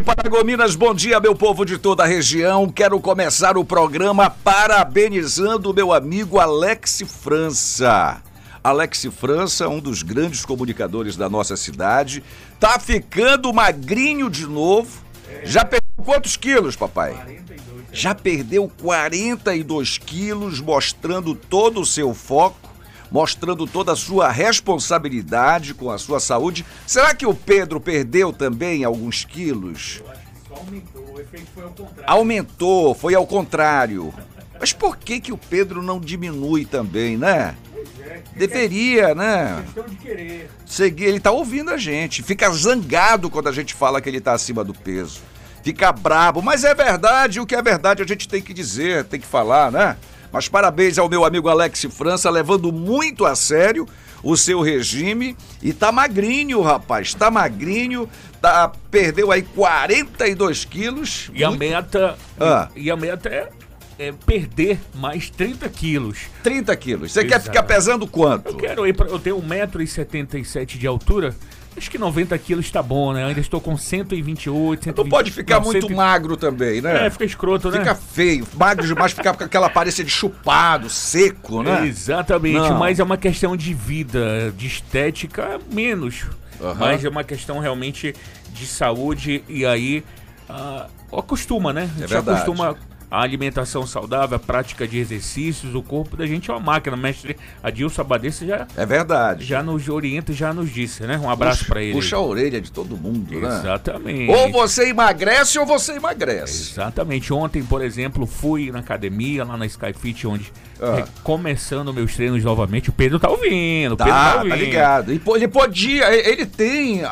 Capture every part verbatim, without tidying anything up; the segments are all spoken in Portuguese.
Paragominas, bom dia, meu povo de toda a região. Quero começar o programa parabenizando o meu amigo Alex França. Alex França, um dos grandes comunicadores da nossa cidade, tá ficando magrinho de novo. Já perdeu quantos quilos, papai? quarenta e dois. Já perdeu quarenta e dois quilos, mostrando todo o seu foco, mostrando toda a sua responsabilidade com a sua saúde. Será que o Pedro perdeu também alguns quilos? Eu acho que só aumentou, o efeito foi ao contrário. Aumentou, foi ao contrário. Mas por que que o Pedro não diminui também, né? Pois é. Deveria, É né? questão de querer. Seguir, ele tá ouvindo a gente, fica zangado quando a gente fala que ele tá acima do peso. Fica brabo, mas é verdade, o que é verdade a gente tem que dizer, tem que falar, né? Mas parabéns ao meu amigo Alex França, levando muito a sério o seu regime e tá magrinho, rapaz, tá magrinho, tá, perdeu aí quarenta e dois quilos. E a muito- meta, Ah. e a meta é, é perder mais trinta quilos. trinta quilos. Você quer Exato. ficar pesando quanto? Eu quero ir pra, eu tenho um metro e setenta e sete de altura. Acho que noventa quilos tá bom, né? Eu ainda estou com cento e vinte e oito, cento e vinte. Não pode ficar não, muito cento e- magro também, né? É, fica escroto, né? Fica feio, magro demais, ficar com aquela aparência de chupado, seco, né? Exatamente, Não. mas é uma questão de vida, de estética, menos. Aham. Mas é uma questão realmente de saúde e aí ah, acostuma, né? A gente É verdade. acostuma a alimentação saudável, a prática de exercícios, o corpo da gente é uma máquina. O mestre Adilson Abadesa já, É verdade. já nos orienta e já nos disse, né? Um abraço Puxa- pra ele. Puxa a orelha de todo mundo, né? Exatamente. Ou você emagrece ou você emagrece. Exatamente. Ontem, por exemplo, fui na academia, lá na Skyfit, onde Ah. é, começando meus treinos novamente. O Pedro tá ouvindo. O Pedro Tá, tá tá ouvindo. ligado. E, pô, ele podia, e- ele tem a,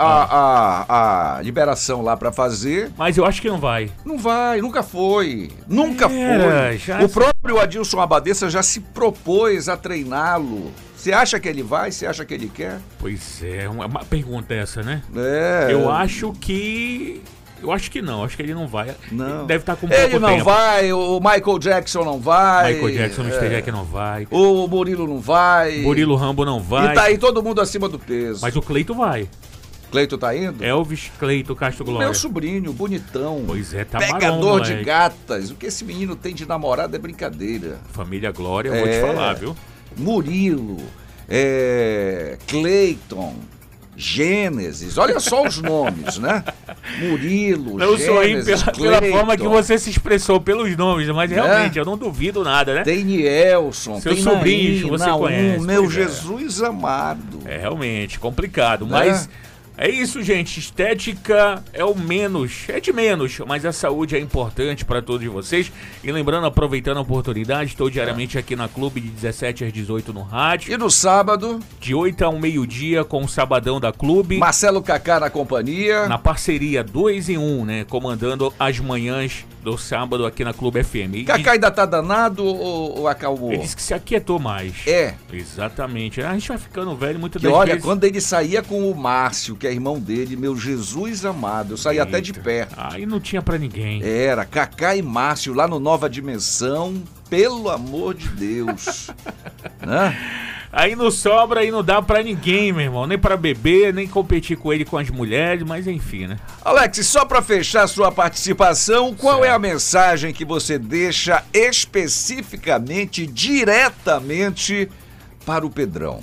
a, a liberação lá pra fazer. Mas eu acho que não vai. Não vai, nunca foi. Nunca É, foi. já O se- próprio Adilson Abadesa já se propôs a treiná-lo. Você acha que ele vai? Você acha que ele quer? Pois é, uma, uma pergunta essa, né? É. Eu acho que... Eu acho que não, acho que ele não vai. Não. Deve estar com pouco Ele não tempo. vai, o Michael Jackson não vai. Michael Jackson no é. esteja que não vai. O Murilo não vai. Murilo Rambo não vai. E tá aí todo mundo acima do peso. Mas o Cleito vai. Cleito tá indo? Elvis Cleito Castro Glória. Meu sobrinho, bonitão. Pois é, tá Pegador maromba, de moleque. gatas. O que esse menino tem de namorada é brincadeira. Família Glória, eu vou É. te falar, viu? Murilo, é, Cleiton, Gênesis. Olha só os nomes, né? Murilo, Eu sou aí Gênesis, pela, pela Cleiton. forma que você se expressou pelos nomes, mas realmente É. eu não duvido nada, né? Tem Nielson, Seus tem sobrinhos, Naim, você Naum, conhece, meu pois é. Jesus amado. É realmente complicado, mas é isso, gente. Estética é o menos, é de menos, mas a saúde é importante para todos vocês. E lembrando, aproveitando a oportunidade, estou diariamente aqui na Clube de dezessete às dezoito no rádio, E no sábado, de oito ao meio-dia com o Sabadão da Clube, Marcelo Cacá na companhia. na parceria dois em um, né? Comandando as manhãs do sábado aqui na Clube F M. E Cacá ainda tá danado ou, ou acalmou? ele disse que se aquietou mais. É. Exatamente. A gente vai ficando velho muitas Que das olha, vezes. quando ele saía com o Márcio, que é irmão dele, meu Jesus amado, eu saía até de Eita. perto. Aí não tinha pra ninguém. Era, Cacá e Márcio lá no Nova Dimensão, pelo amor de Deus. Né? Aí não sobra e não dá pra ninguém, meu irmão. Nem pra beber, nem competir com ele com as mulheres, mas enfim, né? Alex, só para fechar sua participação, qual Certo. é a mensagem que você deixa especificamente, diretamente para o Pedrão?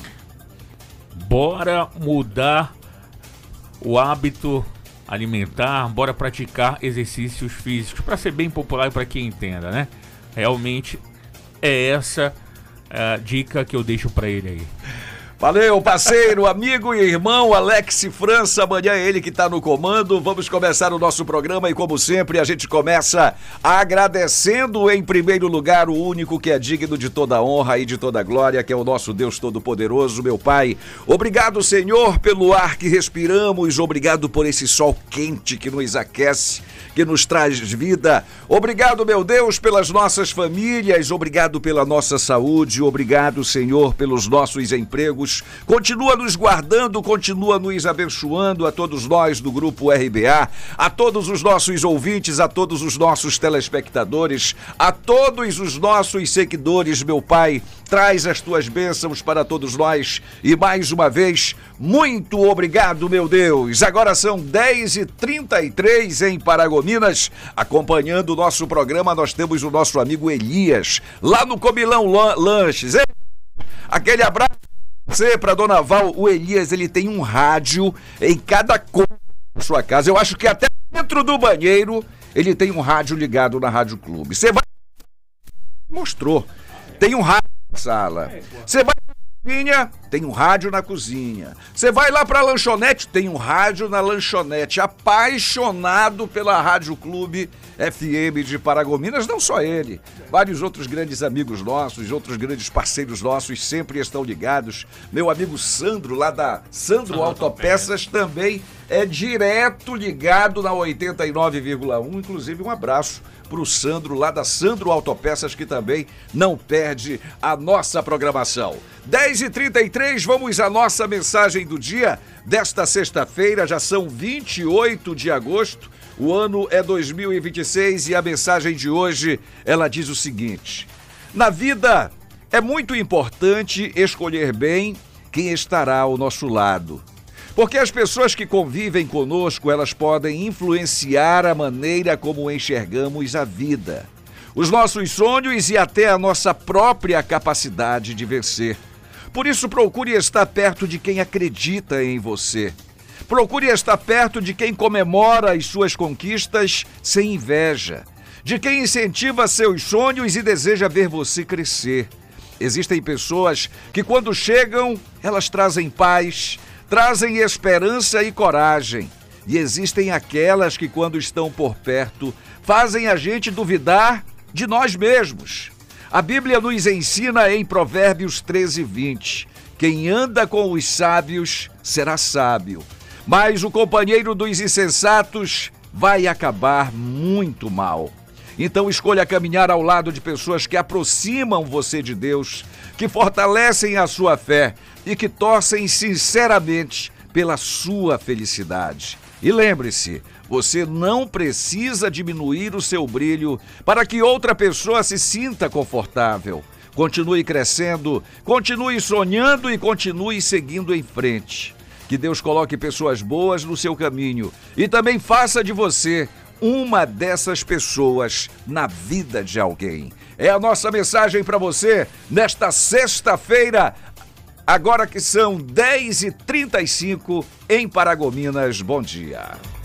Bora mudar o hábito alimentar, bora praticar exercícios físicos, pra ser bem popular e pra quem entenda, né? Realmente é essa a dica que eu deixo pra ele aí. Valeu, parceiro, amigo e irmão Alex França, amanhã é ele que está no comando. Vamos começar o nosso programa e, como sempre, a gente começa agradecendo em primeiro lugar o único que é digno de toda honra e de toda glória, que é o nosso Deus Todo-Poderoso, meu Pai. Obrigado, Senhor, pelo ar que respiramos, obrigado por esse sol quente que nos aquece, que nos traz vida. Obrigado, meu Deus, pelas nossas famílias, obrigado pela nossa saúde, obrigado, Senhor, pelos nossos empregos. Deus. Continua nos guardando, continua nos abençoando, a todos nós do Grupo R B A, a todos os nossos ouvintes, a todos os nossos telespectadores, a todos os nossos seguidores, meu Pai. Traz as tuas bênçãos para todos nós e mais uma vez, muito obrigado, meu Deus. Agora são dez e trinta e três em Paragominas. Acompanhando o nosso programa, nós temos o nosso amigo Elias, lá no Comilão Lanches. Aquele abraço pra você, para Dona Val. O Elias, ele tem um rádio em cada cômodo da sua casa. Eu acho que até dentro do banheiro ele tem um rádio ligado na Rádio Clube. Você vai... Mostrou. Tem um rádio na sala. Você vai na cozinha, tem um rádio na cozinha. Você vai lá pra lanchonete, tem um rádio na lanchonete. Apaixonado pela Rádio Clube F M de Paragominas, não só ele. Vários outros grandes amigos nossos, outros grandes parceiros nossos sempre estão ligados. Meu amigo Sandro, lá da Sandro Autopeças, também é direto ligado na oitenta e nove vírgula um. Inclusive, um abraço pro Sandro, lá da Sandro Autopeças, que também não perde a nossa programação. dez e trinta e três, vamos à nossa mensagem do dia desta sexta-feira, já são vinte e oito de agosto, o ano é dois mil e vinte e seis e a mensagem de hoje, ela diz o seguinte: na vida é muito importante escolher bem quem estará ao nosso lado. Porque as pessoas que convivem conosco, elas podem influenciar a maneira como enxergamos a vida, os nossos sonhos e até a nossa própria capacidade de vencer. Por isso, procure estar perto de quem acredita em você. Procure estar perto de quem comemora as suas conquistas sem inveja, de quem incentiva seus sonhos e deseja ver você crescer. Existem pessoas que, quando chegam, elas trazem paz, trazem esperança e coragem. E existem aquelas que, quando estão por perto, fazem a gente duvidar de nós mesmos. A Bíblia nos ensina em Provérbios treze, vinte: quem anda com os sábios será sábio, mas o companheiro dos insensatos vai acabar muito mal. Então escolha caminhar ao lado de pessoas que aproximam você de Deus, que fortalecem a sua fé e que torcem sinceramente pela sua felicidade. E lembre-se, você não precisa diminuir o seu brilho para que outra pessoa se sinta confortável. Continue crescendo, continue sonhando e continue seguindo em frente. Que Deus coloque pessoas boas no seu caminho e também faça de você uma dessas pessoas na vida de alguém. É a nossa mensagem para você nesta sexta-feira, agora que são dez e trinta e cinco em Paragominas. Bom dia.